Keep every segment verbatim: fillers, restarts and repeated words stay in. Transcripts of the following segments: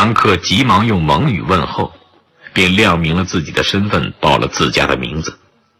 杨克急忙用蒙语问候，并亮明了自己的身份，报了自家的名字。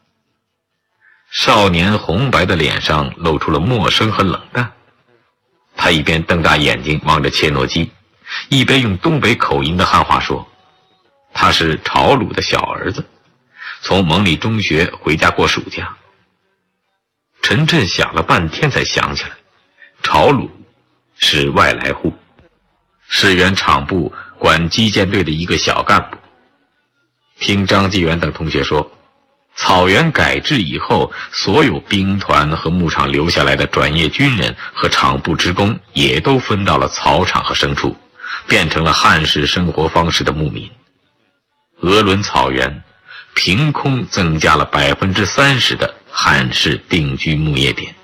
少年红白的脸上露出了陌生和冷淡，他一边瞪大眼睛望着切诺基，一边用东北口音的汉话说，他是朝鲁的小儿子，从蒙里中学回家过暑假。陈震想了半天才想起来，朝鲁是外来户，是原厂部管基建队的一个小干部。听张继元等同学说，草原改制以后，所有兵团和牧场留下来的转业军人和厂部职工也都分到了草场和牲畜，变成了汉式生活方式的牧民。鄂伦草原凭空增加了百分之三十的汉式定居牧业点。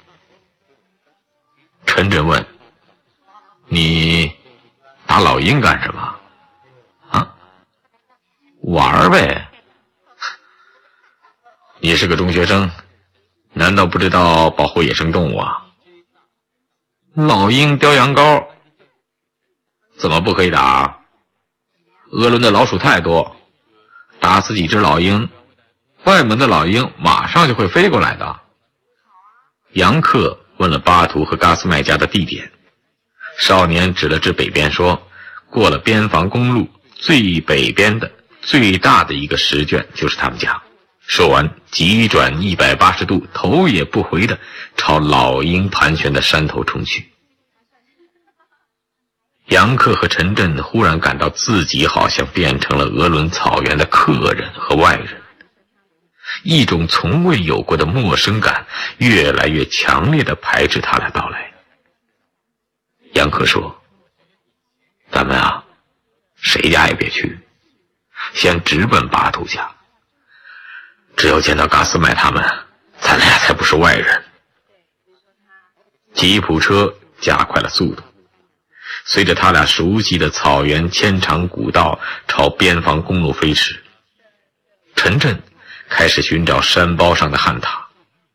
陈震问，你打老鹰干什么？啊，玩呗。你是个中学生，难道不知道保护野生动物啊？老鹰叼羊羔，怎么不可以打？鄂伦的老鼠太多，打死几只老鹰，外门的老鹰马上就会飞过来的。杨克问了巴图和嘎斯麦家的地点，少年指了指北边说，过了边防公路最北边的最大的一个石圈就是他们家。说完急转一百八十度，头也不回地朝老鹰盘旋的山头冲去。杨克和陈震忽然感到自己好像变成了鄂伦草原的客人和外人，一种从未有过的陌生感越来越强烈地排斥他俩到来。杨克说，咱们啊，谁家也别去，先直奔巴图家，只有见到嘎斯麦他们，咱俩才不是外人。吉普车加快了速度，随着他俩熟悉的草原牵长古道朝边防公路飞驰。陈震开始寻找山包上的汉塔，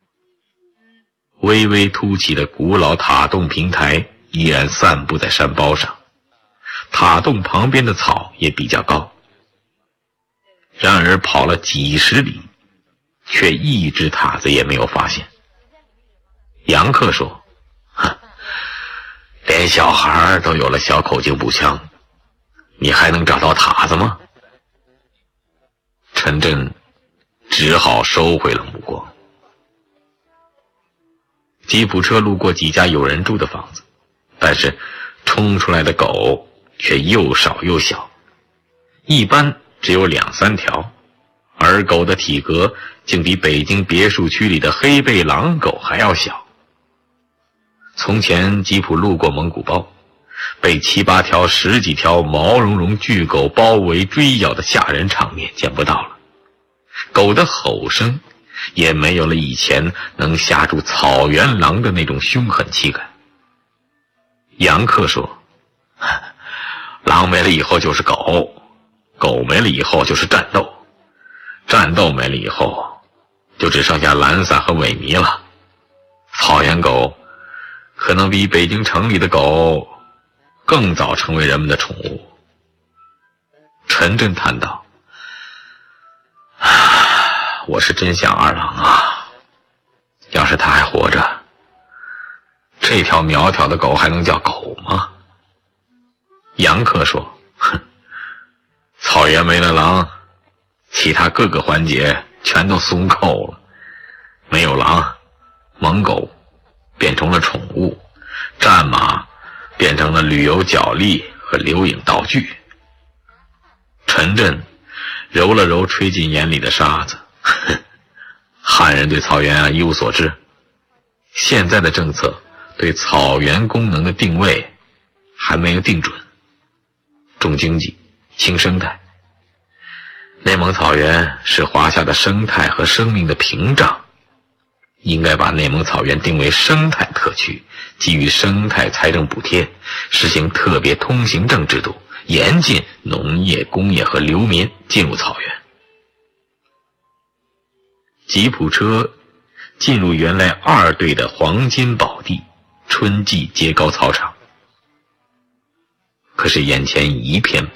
微微凸起的古老塔洞平台依然散布在山包上，塔洞旁边的草也比较高。然而跑了几十里，却一只塔子也没有发现。杨克说，哼，连小孩都有了小口径步枪，你还能找到塔子吗？陈震只好收回了目光。吉普车路过几家有人住的房子，但是冲出来的狗却又少又小，一般只有两三条，而狗的体格竟比北京别墅区里的黑背狼狗还要小。从前吉普路过蒙古包，被七八条十几条毛茸茸巨狗包围追咬的吓人场面见不到了，狗的吼声也没有了以前能吓住草原狼的那种凶狠气概。杨克说，狼没了以后就是狗，狗没了以后就是战斗，战斗没了以后就只剩下懒散和萎靡了。草原狗可能比北京城里的狗更早成为人们的宠物。陈震叹道，我是真想二郎啊，要是他还活着，这条苗条的狗还能叫狗吗？杨克说，哼，草原没了狼，其他各个环节全都松口了，没有狼，猛狗变成了宠物，战马变成了旅游角力和留影道具。陈震揉了揉吹进眼里的沙子，汉人对草原啊一无所知，现在的政策对草原功能的定位还没有定准，重经济轻生态。内蒙草原是华夏的生态和生命的屏障，应该把内蒙草原定为生态特区，给予生态财政补贴，实行特别通行证制度，严禁农业、工业和流民进入草原。吉普车进入原来二队的黄金宝地春季接高操场，可是眼前一片